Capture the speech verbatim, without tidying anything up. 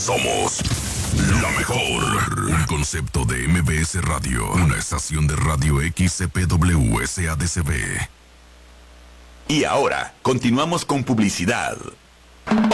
Somos la mejor. Un concepto de M B S Radio. Una estación de radio X C P W S A D C B. Y ahora, continuamos con publicidad.